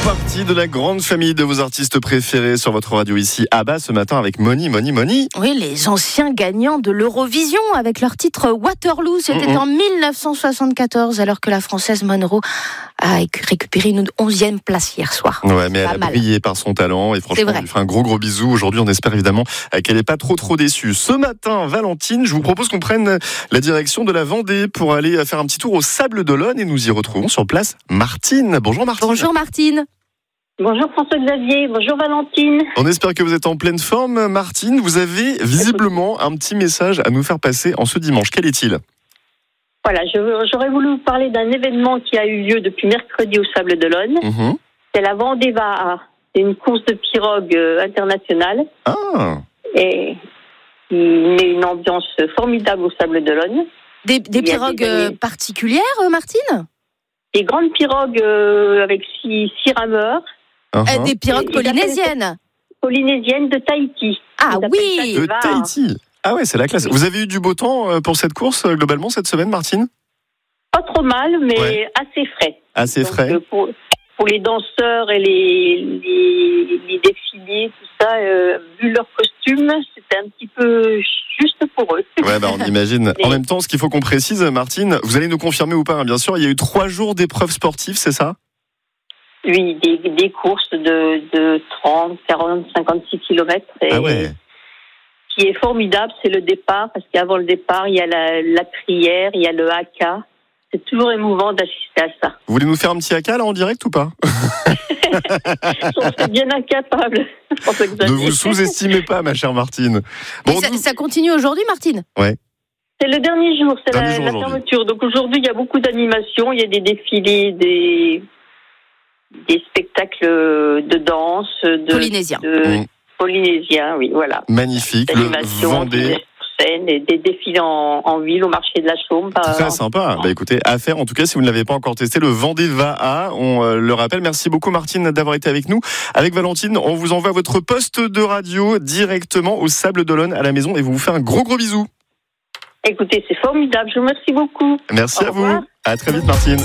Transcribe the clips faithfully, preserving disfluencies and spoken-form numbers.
partie de la grande famille de vos artistes préférés sur votre radio ici. Abba ce matin avec Moni, Moni, Moni. Oui, les anciens gagnants de l'Eurovision avec leur titre Waterloo. C'était mmh. en dix-neuf cent soixante-quatorze, alors que la Française Monroe a récupéré une onzième place hier soir. Ouais, mais Pas elle mal. a brillé par son talent et franchement, on lui fait un gros gros bisou. Aujourd'hui, on espère évidemment qu'elle n'est pas trop trop déçue. Ce matin, Valentine, je vous propose qu'on prenne la direction de la Vendée pour aller faire un petit tour au Sables d'Olonne et nous y retrouvons sur place Martine. Bonjour Martine. Bonjour Martine. Bonjour François-Xavier, bonjour Valentine. On espère que vous êtes en pleine forme. Martine, vous avez visiblement un petit message à nous faire passer en ce dimanche. Quel est-il ? Voilà, je, j'aurais voulu vous parler d'un événement qui a eu lieu depuis mercredi au Sables d'Olonne. Mmh. C'est la Vendée V A A. C'est une course de pirogue internationale. Ah. Et qui met une ambiance formidable au Sables d'Olonne. Des, des pirogues des... particulières, Martine ? Des grandes pirogues euh, avec six, six rameurs. Uh-huh. Des pirogues polynésiennes. Polynésiennes de Tahiti. Ah oui, de Tahiti. Ah ouais, c'est la classe. Vous avez eu du beau temps pour cette course globalement cette semaine, Martine ? Pas trop mal, mais ouais. assez frais. Assez Donc, frais. Pour, pour les danseurs et les, les, les défilés, tout ça, euh, vu leur costume, c'était un petit peu juste pour eux. Ouais, bah on imagine. Mais... En même temps, ce qu'il faut qu'on précise, Martine, vous allez nous confirmer ou pas, hein, bien sûr, il y a eu trois jours d'épreuves sportives, c'est ça ? Oui, des, des courses de, de trente, quarante, cinquante-six kilomètres. Et ah ouais. Ce qui est formidable, c'est le départ, parce qu'avant le départ, il y a la, la prière, il y a le haka. C'est toujours émouvant d'assister à ça. Vous voulez nous faire un petit haka, là, en direct ou pas ? On serait bien incapable. Ne vous sous-estimez pas, ma chère Martine. Bon, ça, nous... ça continue aujourd'hui, Martine ? Ouais. C'est le dernier jour, c'est dernier la, jour la fermeture. Donc aujourd'hui, il y a beaucoup d'animations, il y a des défilés, des, des spectacles de danse, de polynésiens. De... Mmh. Polynésiens, oui, voilà. Magnifique. Le Vendée. Scène et des défilés en, en ville au marché de la Chaume. Très sympa. Bah écoutez, à faire. En tout cas, si vous ne l'avez pas encore testé, le Vendée V A A, on euh, le rappelle. Merci beaucoup Martine d'avoir été avec nous. Avec Valentine, on vous envoie votre poste de radio directement au Sables d'Olonne à la maison et vous vous fait un gros gros bisou. Écoutez, c'est formidable. Je vous remercie beaucoup. Merci Au à revoir. vous. À très vite Martine.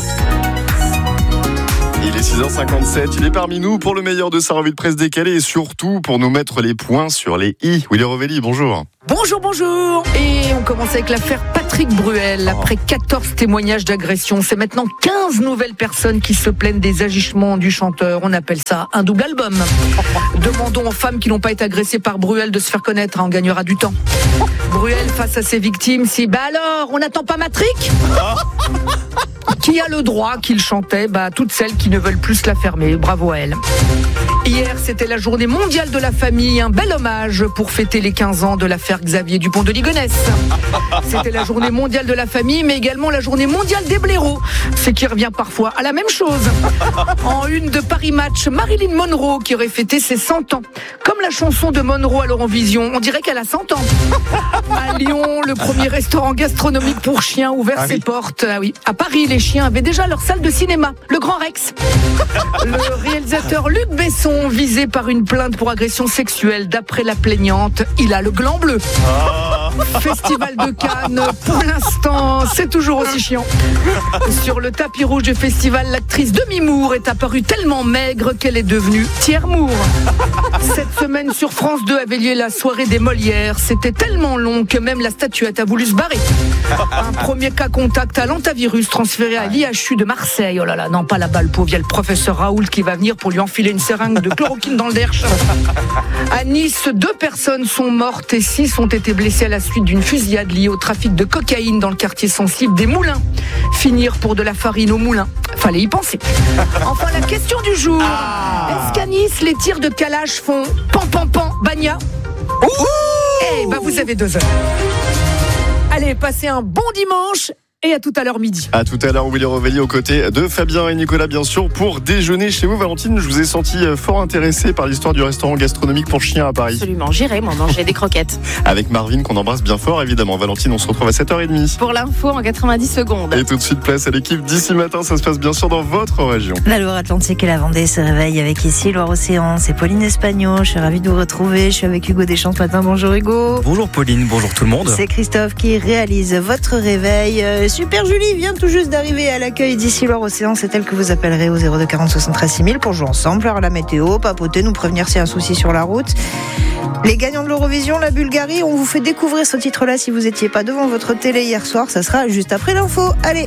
Il est six heures cinquante-sept, il est parmi nous pour le meilleur de sa revue de presse décalée et surtout pour nous mettre les points sur les i. Willy Rovelli, bonjour. Bonjour, bonjour. Et on commence avec l'affaire Patrick Bruel. Après quatorze témoignages d'agression, c'est maintenant quinze nouvelles personnes qui se plaignent des agissements du chanteur. On appelle ça un double album. Demandons aux femmes qui n'ont pas été agressées par Bruel de se faire connaître, hein, on gagnera du temps. Bruel face à ses victimes, si bah alors, on n'attend pas Matrick ? Qui a le droit qu'il chantait ? Bah, toutes celles qui ne veulent plus la fermer. Bravo à elle. Hier, c'était la journée mondiale de la famille. Un bel hommage pour fêter les quinze ans de l'affaire Xavier Dupont de Ligonnès. C'était la journée mondiale de la famille, mais également la journée mondiale des blaireaux. Ce qui revient parfois à la même chose. En une de Paris Match, Marilyn Monroe qui aurait fêté ses cent ans. Comme la chanson de Monroe à l'Eurovision, on dirait qu'elle a cent ans. À Lyon, le premier restaurant gastronomique pour chiens ouvert ah ses oui. portes. Ah oui. À Paris, les chiens avaient déjà leur salle de cinéma, le Grand Rex. Le réalisateur Luc Besson, visé par une plainte pour agression sexuelle, d'après la plaignante, il a le gland bleu. Oh. Festival de Cannes, pour l'instant, c'est toujours aussi chiant. Sur le tapis rouge du festival, l'actrice Demi Moore est apparue tellement maigre qu'elle est devenue Thiers Moore. Cette semaine, sur France deux, avait lieu la soirée des Molières. C'était tellement long que même la statuette a voulu se barrer. Un premier cas contact à l'antavirus transféré à l'I H U de Marseille. Oh là là, non, pas là-bas, le pauvre. Il y a le professeur Raoult qui va venir pour lui enfiler une seringue de chloroquine dans le derche. À Nice, deux personnes sont mortes et six ont été blessées à la suite d'une fusillade liée au trafic de cocaïne dans le quartier sensible des Moulins. Finir pour de la farine au moulin. Fallait y penser. Enfin, la question du jour. Ah. Est-ce qu'à Nice, les tirs de Kalash font pan pan pan bagna ? Eh ben, vous avez deux heures. Allez, passez un bon dimanche. Et à tout à l'heure midi. À tout à l'heure, Willy Rovelli aux côtés de Fabien et Nicolas, bien sûr, pour déjeuner chez vous. Valentine, je vous ai senti fort intéressée par l'histoire du restaurant gastronomique pour chiens à Paris. Absolument, j'irai moi manger des croquettes. Avec Marvin, qu'on embrasse bien fort, évidemment. Valentine, on se retrouve à sept heures trente. Pour l'info en quatre-vingt-dix secondes. Et tout de suite, place à l'équipe d'ici matin. Ça se passe bien sûr dans votre région. La Loire-Atlantique et la Vendée se réveillent avec ici Loire-Océan. C'est Pauline Espagno. Je suis ravie de vous retrouver. Je suis avec Hugo Deschamps ce matin. Bonjour Hugo. Bonjour Pauline, bonjour tout le monde. C'est Christophe qui réalise votre réveil. Super Julie vient tout juste d'arriver à l'accueil d'ici Loire-Océan. C'est elle que vous appellerez au zéro deux quarante soixante-treize six mille pour jouer ensemble, alors la météo, papoter, nous prévenir s'il y a un souci sur la route. Les gagnants de l'Eurovision, la Bulgarie, on vous fait découvrir ce titre-là si vous n'étiez pas devant votre télé hier soir. Ça sera juste après l'info. Allez.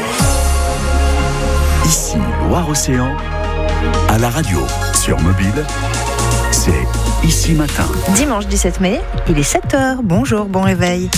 Ici Loire-Océan, à la radio, sur mobile, c'est Ici Matin. Dimanche dix-sept mai, il est sept heures. Bonjour, bon réveil.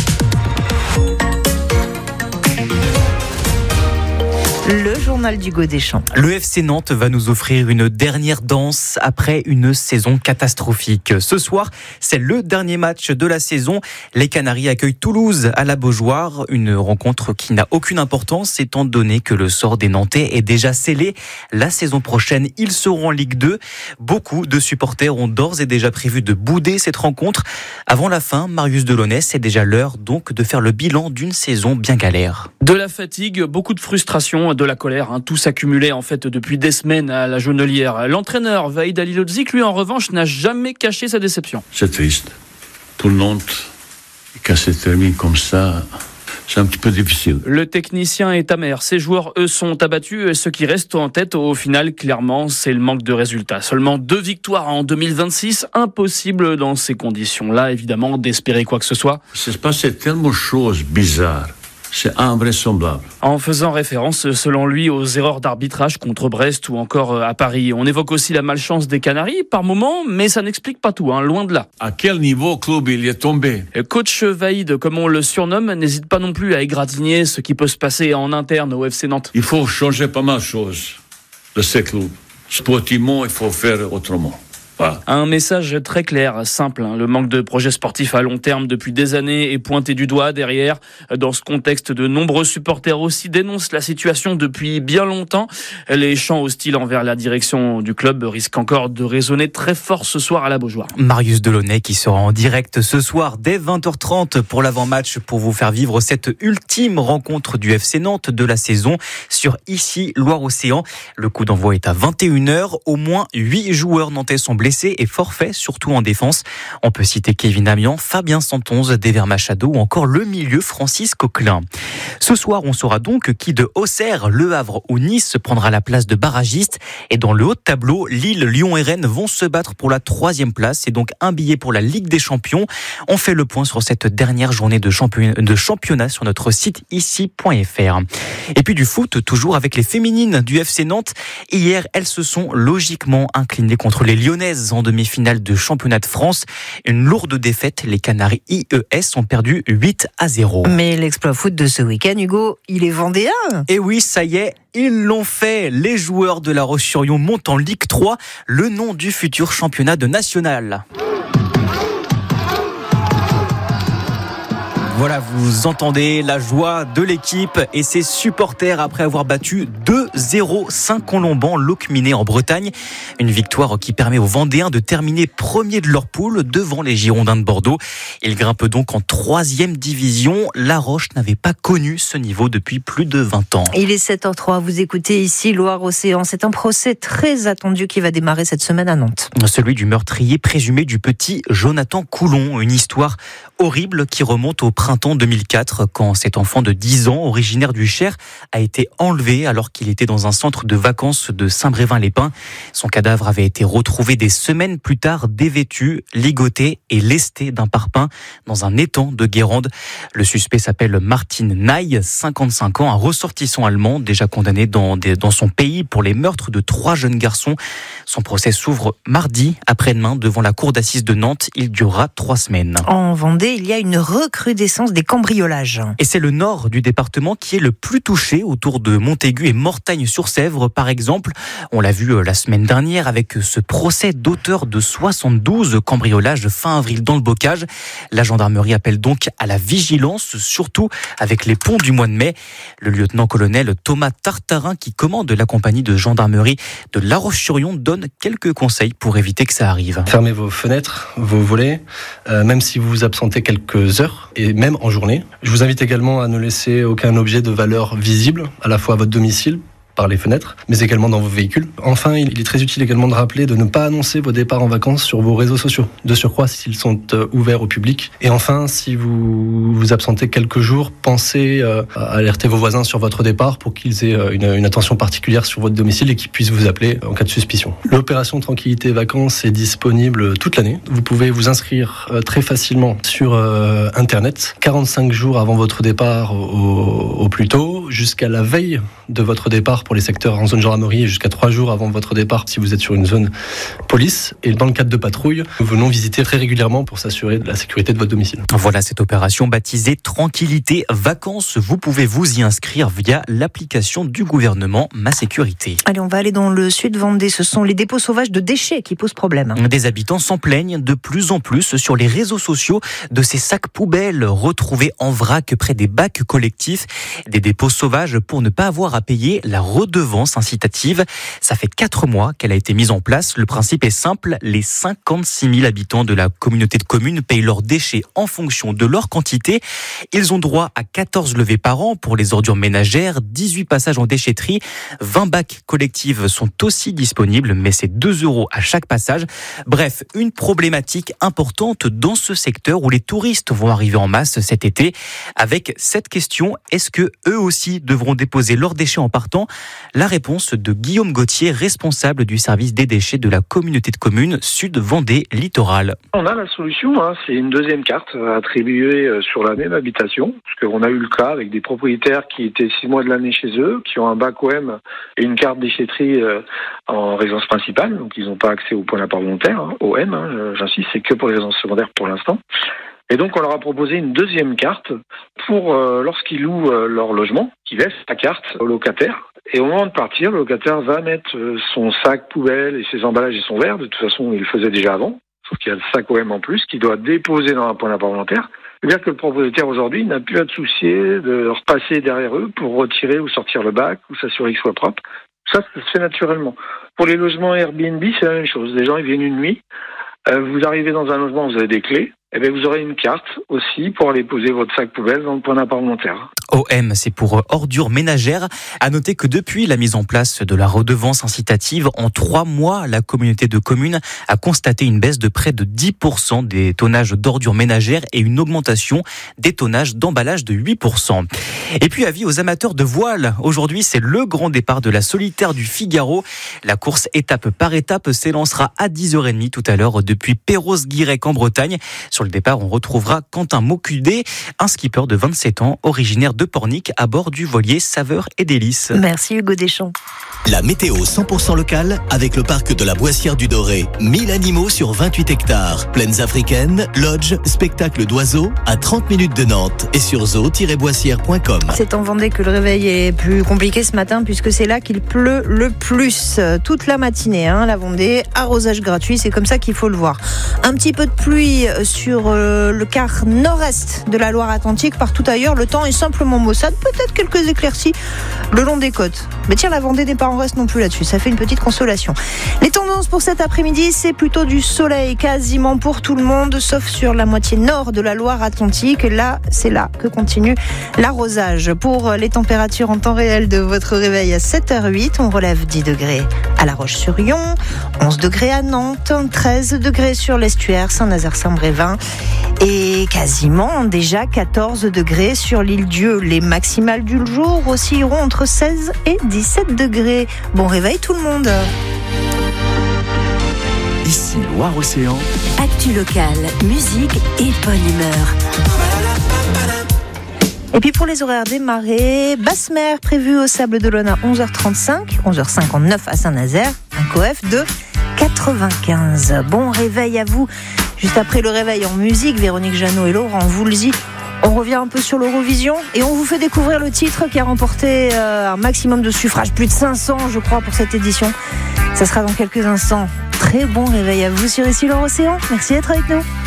Le journal d'Hugo Deschamps. Le F C Nantes va nous offrir une dernière danse après une saison catastrophique. Ce soir, c'est le dernier match de la saison. Les Canaries accueillent Toulouse à la Beaujoire. Une rencontre qui n'a aucune importance étant donné que le sort des Nantais est déjà scellé. La saison prochaine, ils seront en Ligue deux. Beaucoup de supporters ont d'ores et déjà prévu de bouder cette rencontre. Avant la fin, Marius Delaunay, c'est déjà l'heure donc de faire le bilan d'une saison bien galère. De la fatigue, beaucoup de frustration, de la colère, hein, tout s'accumulait en fait depuis des semaines à la Jaunelière. L'entraîneur Vahid Halilhodžić, lui en revanche, n'a jamais caché sa déception. C'est triste. Pour Nantes, quand ça se termine comme ça, c'est un petit peu difficile. Le technicien est amer. Ses joueurs, eux, sont abattus. Ce qui reste en tête, au final, clairement, c'est le manque de résultats. Seulement deux victoires en deux mille vingt-six. Impossible dans ces conditions-là, évidemment, d'espérer quoi que ce soit. Il se passait tellement de choses bizarres. C'est invraisemblable. En faisant référence, selon lui, aux erreurs d'arbitrage contre Brest ou encore à Paris. On évoque aussi la malchance des Canaries par moment, mais ça n'explique pas tout, hein, loin de là. À quel niveau le club il est tombé ? Coach Vahid, comme on le surnomme, n'hésite pas non plus à égratigner ce qui peut se passer en interne au F C Nantes. Il faut changer pas mal de choses de ce club. Sportivement, il faut faire autrement. Voilà. Un message très clair, simple. Hein. Le manque de projets sportifs à long terme depuis des années est pointé du doigt derrière. Dans ce contexte, de nombreux supporters aussi dénoncent la situation depuis bien longtemps. Les chants hostiles envers la direction du club risquent encore de résonner très fort ce soir à la Beaujoire. Marius Delaunay qui sera en direct ce soir dès vingt heures trente pour l'avant-match pour vous faire vivre cette ultime rencontre du F C Nantes de la saison sur Ici Loire-Océan. Le coup d'envoi est à vingt et une heures. Au moins huit joueurs nantais sont blessés et forfait, surtout en défense. On peut citer Kevin Amian, Fabien Santonze, Dever Machado ou encore le milieu Francis Coquelin. Ce soir, on saura donc qui de Auxerre, Le Havre ou Nice prendra la place de barragiste. Et dans le haut de tableau, Lille, Lyon et Rennes vont se battre pour la troisième place. C'est donc un billet pour la Ligue des Champions. On fait le point sur cette dernière journée de championnat, de championnat sur notre site ici point f r. Et puis du foot, toujours avec les féminines du F C Nantes. Hier, elles se sont logiquement inclinées contre les Lyonnaises en demi-finale de championnat de France. Une lourde défaite, les Canaries I E S ont perdu huit à zéro. Mais l'exploit foot de ce week-end, Hugo, il est vendéen. Et oui, ça y est, ils l'ont fait. Les joueurs de La Roche-sur-Yon montent en Ligue trois, le nom du futur championnat de national. Voilà, vous entendez la joie de l'équipe et ses supporters après avoir battu deux zéro Saint-Colomban Locminé en Bretagne. Une victoire qui permet aux Vendéens de terminer premier de leur poule devant les Girondins de Bordeaux. Ils grimpent donc en troisième division. La Roche n'avait pas connu ce niveau depuis plus de vingt ans. Il est sept heures trois, vous écoutez ici Loire-Océan. C'est un procès très attendu qui va démarrer cette semaine à Nantes. Celui du meurtrier présumé du petit Jonathan Coulon. Une histoire horrible qui remonte au printemps deux mille quatre, quand cet enfant de dix ans, originaire du Cher, a été enlevé alors qu'il était dans un centre de vacances de Saint-Brévin-les-Pins. Son cadavre avait été retrouvé des semaines plus tard, dévêtu, ligoté et lesté d'un parpaing dans un étang de Guérande. Le suspect s'appelle Martin Ney, cinquante-cinq ans, un ressortissant allemand déjà condamné dans, des, dans son pays pour les meurtres de trois jeunes garçons. Son procès s'ouvre mardi après-demain devant la cour d'assises de Nantes. Il durera trois semaines. En Vendée, il y a une recrudescence des cambriolages. Et c'est le nord du département qui est le plus touché, autour de Montaigu et Mortagne-sur-Sèvre par exemple. On l'a vu la semaine dernière avec ce procès d'auteur de soixante-douze cambriolages fin avril dans le bocage. La gendarmerie appelle donc à la vigilance, surtout avec les ponts du mois de mai. Le lieutenant-colonel Thomas Tartarin, qui commande la compagnie de gendarmerie de La Roche-sur-Yon, donne quelques conseils pour éviter que ça arrive. Fermez vos fenêtres, vos volets, euh, même si vous vous absentez quelques heures, et même en journée. Je vous invite également à ne laisser aucun objet de valeur visible, à la fois à votre domicile, par les fenêtres, mais également dans vos véhicules. Enfin, il est très utile également de rappeler de ne pas annoncer vos départs en vacances sur vos réseaux sociaux, de surcroît s'ils sont ouverts au public. Et enfin, si vous vous absentez quelques jours, pensez à alerter vos voisins sur votre départ pour qu'ils aient une, une attention particulière sur votre domicile et qu'ils puissent vous appeler en cas de suspicion. L'opération Tranquillité Vacances est disponible toute l'année. Vous pouvez vous inscrire très facilement sur euh, Internet, quarante-cinq jours avant votre départ au, au plus tôt, jusqu'à la veille de votre départ pour les secteurs en zone gendarmerie et jusqu'à trois jours avant votre départ si vous êtes sur une zone police. Et dans le cadre de patrouilles, nous venons visiter très régulièrement pour s'assurer de la sécurité de votre domicile. Voilà cette opération baptisée Tranquillité Vacances. Vous pouvez vous y inscrire via l'application du gouvernement Ma Sécurité. Allez, on va aller dans le sud Vendée. Ce sont les dépôts sauvages de déchets qui posent problème. Des habitants s'en plaignent de plus en plus sur les réseaux sociaux de ces sacs poubelles retrouvés en vrac près des bacs collectifs. Des dépôts sauvages pour ne pas avoir à payer la redevance incitative. Ça fait quatre mois qu'elle a été mise en place. Le principe est simple. Les cinquante-six mille habitants de la communauté de communes payent leurs déchets en fonction de leur quantité. Ils ont droit à quatorze levées par an pour les ordures ménagères, dix-huit passages en déchetterie. vingt bacs collectifs sont aussi disponibles, mais c'est deux euros à chaque passage. Bref, une problématique importante dans ce secteur où les touristes vont arriver en masse cet été avec cette question: est-ce que eux aussi devront déposer leurs déchets en partant? La réponse de Guillaume Gauthier, responsable du service des déchets de la communauté de communes Sud Vendée Littoral. On a la solution, hein, c'est une deuxième carte attribuée sur la même habitation, parce qu'on a eu le cas avec des propriétaires qui étaient six mois de l'année chez eux, qui ont un bac O M et une carte déchetterie en résidence principale, donc ils n'ont pas accès au point d'apport volontaire, hein, O M, hein, j'insiste, c'est que pour les résidences secondaires pour l'instant. Et donc on leur a proposé une deuxième carte pour euh, lorsqu'ils louent euh, leur logement, qu'ils laissent la carte au locataire. Et au moment de partir, le locataire va mettre euh, son sac poubelle et ses emballages et son verre. De toute façon, il le faisait déjà avant, sauf qu'il y a le sac O M en plus qu'il doit déposer dans un point d'apport volontaire. C'est-à-dire que le propriétaire aujourd'hui n'a plus à se soucier de repasser derrière eux pour retirer ou sortir le bac ou s'assurer qu'il soit propre. Ça, ça se fait naturellement. Pour les logements Airbnb, c'est la même chose. Les gens, ils viennent une nuit. Euh, vous arrivez dans un logement, vous avez des clés. Eh bien, vous aurez une carte aussi pour aller poser votre sac poubelle dans le point d'apport volontaire. O M, c'est pour ordures ménagères. À noter que depuis la mise en place de la redevance incitative, en trois mois, la communauté de communes a constaté une baisse de près de dix pour cent des tonnages d'ordures ménagères et une augmentation des tonnages d'emballage de huit pour cent. Et puis, avis aux amateurs de voile. Aujourd'hui, c'est le grand départ de la Solitaire du Figaro. La course étape par étape s'élancera à dix heures trente tout à l'heure depuis Perros-Guirec en Bretagne. Sur le départ, on retrouvera Quentin Mocudé, un skipper de vingt-sept ans, originaire de Pornic, à bord du voilier Saveur et Délices. Merci Hugo Deschamps. La météo cent pour cent locale avec le parc de la Boissière du Doré. mille animaux sur vingt-huit hectares. Plaines africaines, lodge, spectacle d'oiseaux à trente minutes de Nantes et sur zoo tiret boissière point com. C'est en Vendée que le réveil est plus compliqué ce matin puisque c'est là qu'il pleut le plus. Toute la matinée, hein, la Vendée, arrosage gratuit, c'est comme ça qu'il faut le voir. Un petit peu de pluie sur euh, le quart nord-est de la Loire-Atlantique. Partout ailleurs, le temps est simplement maussade. Peut-être quelques éclaircies le long des côtes. Mais tiens, la Vendée n'est pas en reste non plus là-dessus. Ça fait une petite consolation. Les tendances pour cet après-midi, c'est plutôt du soleil quasiment pour tout le monde, sauf sur la moitié nord de la Loire-Atlantique. Là, c'est là que continue l'arrosage. Pour les températures en temps réel de votre réveil à sept heures huit, on relève dix degrés à La Roche-sur-Yon, onze degrés à Nantes, treize degrés sur l'estuaire, Saint-Nazaire-Saint-Brévin et quasiment déjà quatorze degrés sur l'île Dieu. Les maximales du jour oscilleront entre seize et dix-sept degrés. Bon réveil tout le monde. Ici Loire-Océan. Actu locale, musique et bonne humeur. Et puis pour les horaires des marées, basse mer prévue au Sable d'Olonne à onze heures trente-cinq, onze heures cinquante-neuf à Saint-Nazaire, un coef de quatre-vingt-quinze. Bon réveil à vous. Juste après le réveil en musique, Véronique Jeannot et Laurent Voulzy. On revient un peu sur l'Eurovision et on vous fait découvrir le titre qui a remporté euh, un maximum de suffrages, plus de cinq cents je crois pour cette édition. Ça sera dans quelques instants. Très bon réveil à vous sur Ici l'Océan. Merci d'être avec nous.